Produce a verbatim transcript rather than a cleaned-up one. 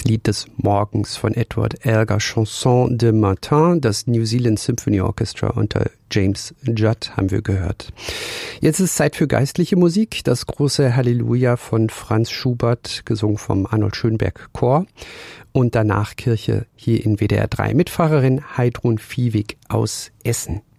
Lied des Morgens von Edward Elgar, Chanson de Matin, das New Zealand Symphony Orchestra unter James Judd haben wir gehört. Jetzt ist Zeit für geistliche Musik. Das große Halleluja von Franz Schubert, gesungen vom Arnold Schönberg Chor. Und danach Kirche hier in W D R drei mit Pfarrerin Heidrun Viehweg aus Essen.